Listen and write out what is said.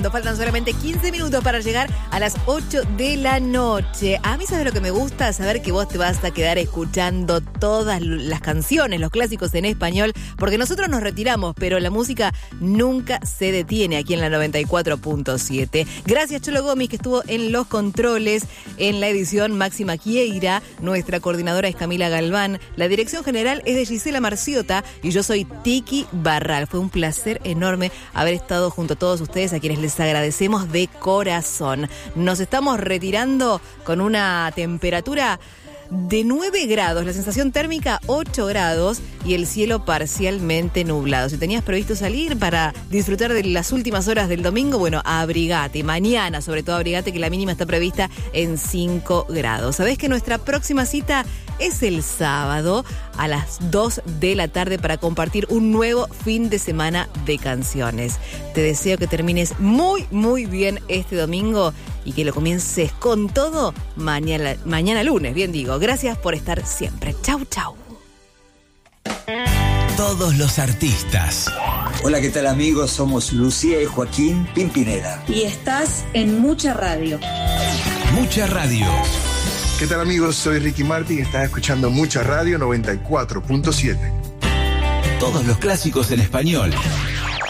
Nos faltan solamente 15 minutos para llegar a las 8 de la noche. A mí, ¿sabes lo que me gusta? Saber que vos te vas a quedar escuchando todas las canciones, los clásicos en español, porque nosotros nos retiramos, pero la música nunca se detiene aquí en la 94.7. Gracias, Cholo Gómez, que estuvo en los controles, en la edición Máxima Quieira, nuestra coordinadora es Camila Galván, la dirección general es de Gisela Marciota y yo soy Tiki Barral. Fue un placer enorme haber estado junto a todos ustedes, a quienes les agradecemos de corazón. Nos estamos retirando con una temperatura de 9 grados, la sensación térmica 8 grados y el cielo parcialmente nublado. Si tenías previsto salir para disfrutar de las últimas horas del domingo, bueno, abrigate. Mañana, sobre todo, abrigate, que la mínima está prevista en 5 grados. ¿Sabés que nuestra próxima cita es el sábado a las 2 de la tarde para compartir un nuevo fin de semana de canciones? Te deseo que termines muy, muy bien este domingo y que lo comiences con todo mañana lunes, bien digo. Gracias por estar siempre. Chau, chau. Todos los artistas. Hola, ¿qué tal, amigos? Somos Lucía y Joaquín Pimpinela. Y estás en Mucha Radio. Mucha Radio. ¿Qué tal, amigos? Soy Ricky Martin y estás escuchando Mucha Radio 94.7. Todos los clásicos en español.